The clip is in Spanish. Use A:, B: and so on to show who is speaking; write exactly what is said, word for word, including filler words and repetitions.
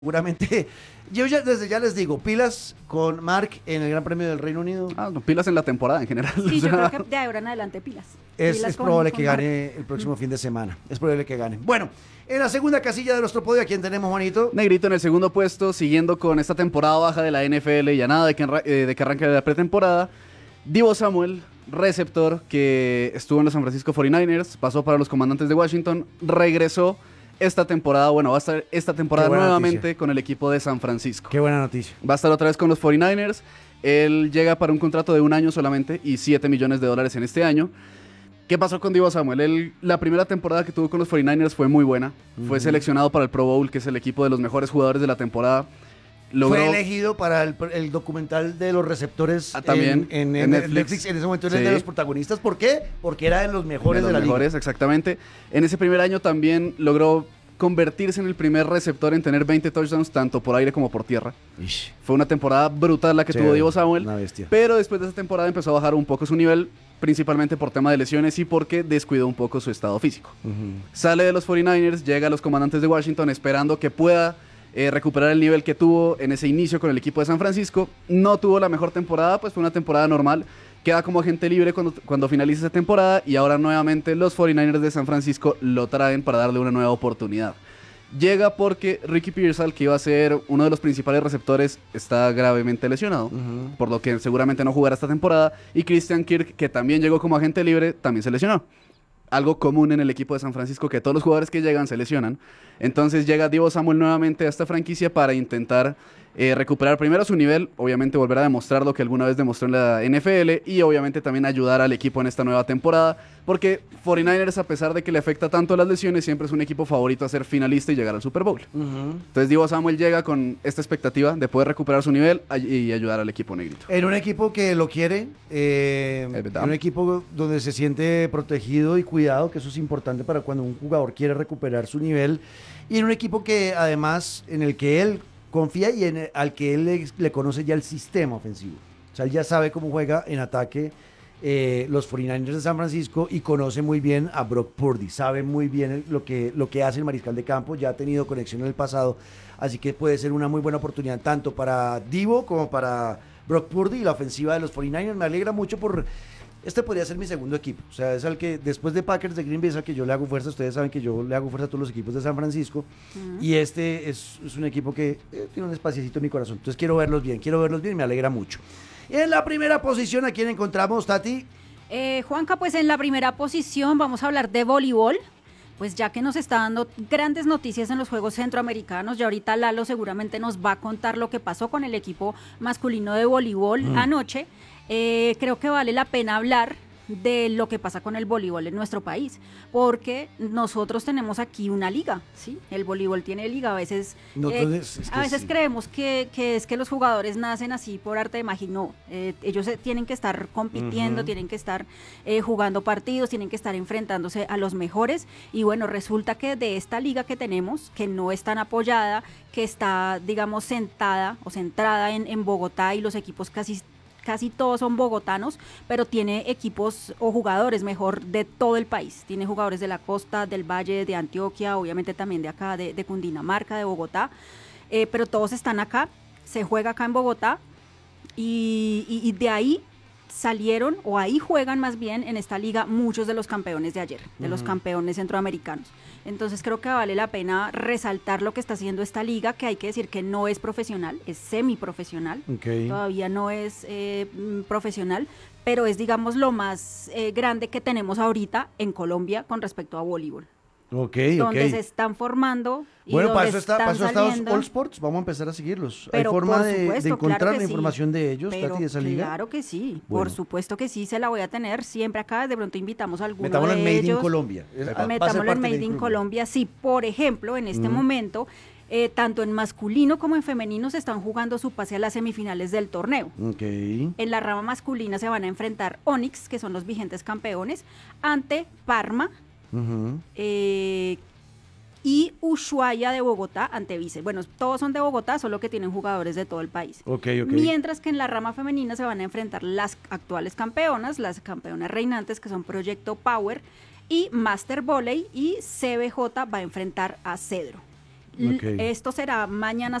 A: Seguramente, yo ya desde ya les digo, pilas con Mark en el Gran Premio del Reino Unido.
B: Ah, no, pilas en la temporada en general.
C: Sí, yo creo que de ahora en adelante pilas.
A: Es,
C: pilas
A: es
C: con,
A: probable
C: con
A: que
C: Mark.
A: gane el próximo fin de semana. Es probable que gane. Bueno, en la segunda casilla de nuestro podio, ¿a quién tenemos, Juanito?
B: Negrito en el segundo puesto, siguiendo con esta temporada baja de la N F L y a nada de que, enra- eh, de que arranque la pretemporada. Divo Samuel, receptor que estuvo en los San Francisco cuarenta y nueve ers, pasó para los Comandantes de Washington, regresó esta temporada, bueno, va a estar esta temporada nuevamente noticia. Con el equipo de San Francisco.
A: Qué buena noticia.
B: Va a estar otra vez con los cuarenta y nueve ers. Él llega para un contrato de un año solamente y siete millones de dólares en este año. ¿Qué pasó con Divo Samuel? Él, la primera temporada que tuvo con los cuarenta y nueve ers fue muy buena. Uh-huh. Fue seleccionado para el Pro Bowl, que es el equipo de los mejores jugadores de la temporada. Logró...
A: Fue elegido para el, el documental de los receptores
B: ah, también,
A: en, en,
B: en,
A: en
B: Netflix.
A: Netflix. En ese momento era
B: sí.
A: de los protagonistas. ¿Por qué? Porque era de los mejores de,
B: de, los
A: de la
B: mejores,
A: liga.
B: Exactamente. En ese primer año también logró convertirse en el primer receptor en tener veinte touchdowns tanto por aire como por tierra. Ish. Fue una temporada brutal la que sí, tuvo Divo Samuel.
A: Una bestia.
B: Pero después de esa temporada empezó a bajar un poco su nivel, principalmente por tema de lesiones y porque descuidó un poco su estado físico. Uh-huh. Sale de los cuarenta y nueve ers, llega a los Comandantes de Washington esperando que pueda Eh, recuperar el nivel que tuvo en ese inicio con el equipo de San Francisco. No tuvo la mejor temporada, pues fue una temporada normal. Queda como agente libre cuando, cuando finaliza esa temporada y ahora nuevamente los cuarenta y nueve ers de San Francisco lo traen para darle una nueva oportunidad. Llega porque Ricky Pearsall, que iba a ser uno de los principales receptores, está gravemente lesionado, uh-huh. por lo que seguramente no jugará esta temporada, y Christian Kirk, que también llegó como agente libre, también se lesionó. Algo común en el equipo de San Francisco, que todos los jugadores que llegan se lesionan. Entonces llega Divo Samuel nuevamente a esta franquicia para intentar eh, recuperar primero su nivel, obviamente volver a demostrar lo que alguna vez demostró en la N F L y obviamente también ayudar al equipo en esta nueva temporada, porque cuarenta y nueve ers, a pesar de que le afecta tanto las lesiones, siempre es un equipo favorito a ser finalista y llegar al Super Bowl. Uh-huh. Entonces Divo Samuel llega con esta expectativa de poder recuperar su nivel y ayudar al equipo negrito.
A: En un equipo que lo quiere, eh, en un equipo donde se siente protegido y cuidado, que eso es importante para cuando un jugador quiere recuperar su nivel, y en un equipo que además en el que él confía y en el, al que él le, le conoce ya el sistema ofensivo. O sea, él ya sabe cómo juega en ataque eh, los cuarenta y nueve ers de San Francisco y conoce muy bien a Brock Purdy, sabe muy bien lo que, lo que hace el mariscal de campo, ya ha tenido conexión en el pasado, así que puede ser una muy buena oportunidad tanto para Divo como para Brock Purdy y la ofensiva de los cuarenta y nueve ers. Me alegra mucho por... Este podría ser mi segundo equipo, o sea, es al que después de Packers, de Green Bay, es al que yo le hago fuerza. Ustedes saben que yo le hago fuerza a todos los equipos de San Francisco, uh-huh. y este es, es un equipo que eh, tiene un espaciecito en mi corazón, entonces quiero verlos bien, quiero verlos bien y me alegra mucho. Y en la primera posición, ¿a quién encontramos, Tati?
C: Eh, Juanca, pues en la primera posición vamos a hablar de voleibol, pues ya que nos está dando grandes noticias en los Juegos Centroamericanos, ya ahorita Lalo seguramente nos va a contar lo que pasó con el equipo masculino de voleibol mm. anoche. Eh, creo que vale la pena hablar de lo que pasa con el voleibol en nuestro país, porque nosotros tenemos aquí una liga, ¿sí? El voleibol tiene liga, a veces,
A: no,
C: eh,
A: entonces, es que
C: a veces
A: sí.
C: creemos que, que es que los jugadores nacen así por arte de magia, no, eh, ellos tienen que estar compitiendo, uh-huh. tienen que estar eh, jugando partidos, tienen que estar enfrentándose a los mejores, y bueno, resulta que de esta liga que tenemos, que no es tan apoyada, que está, digamos, sentada o centrada en, en Bogotá, y los equipos casi casi todos son bogotanos, pero tiene equipos o jugadores mejor de todo el país. Tiene jugadores de la costa, del valle, de Antioquia, obviamente también de acá, de, de Cundinamarca, de Bogotá, eh, pero todos están acá, se juega acá en Bogotá, y, y, y de ahí salieron, o ahí juegan más bien en esta liga muchos de los campeones de ayer, de uh-huh. los campeones centroamericanos. Entonces creo que vale la pena resaltar lo que está haciendo esta liga, que hay que decir que no es profesional, es semiprofesional, okay. todavía no es eh, profesional, pero es, digamos, lo más eh, grande que tenemos ahorita en Colombia con respecto a voleibol.
A: Ok,
C: donde
A: ok.
C: se están formando y
A: bueno,
C: donde
A: para eso está,
C: están
A: para eso está
C: saliendo.
A: All Sports, vamos a empezar a seguirlos.
C: Pero
A: ¿hay forma de,
C: supuesto,
A: de encontrar
C: claro
A: la
C: sí.
A: información de ellos,
C: pero
A: Tati, de esa liga?
C: Claro que sí,
A: bueno.
C: por supuesto que sí, se la voy a tener siempre acá, de pronto invitamos a alguno
A: Metámoslo
C: de
A: en Made
C: ellos.
A: in Colombia.
C: Metámoslo en Made in Colombia, sí, por ejemplo, en este uh-huh. momento, eh, tanto en masculino como en femenino se están jugando su pase a las semifinales del torneo.
A: Okay.
C: En la rama masculina se van a enfrentar Onyx, que son los vigentes campeones, ante Parma, uh-huh. eh, y Ushuaia de Bogotá ante Vice. Bueno, todos son de Bogotá, solo que tienen jugadores de todo el país.
A: Okay, okay.
C: Mientras que en la rama femenina se van a enfrentar las actuales campeonas, las campeonas reinantes, que son Proyecto Power y Master Volley, y C B J va a enfrentar a Cedro. Okay. Esto será mañana